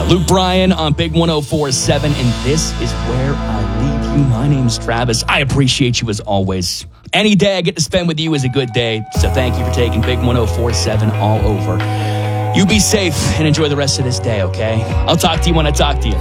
Luke Bryan on Big 104.7, and this is where I leave you. My name's Travis. I appreciate you as always. Any day I get to spend with you is a good day, so thank you for taking Big 104.7 all over. You be safe and enjoy the rest of this day, okay? I'll talk to you when I talk to you.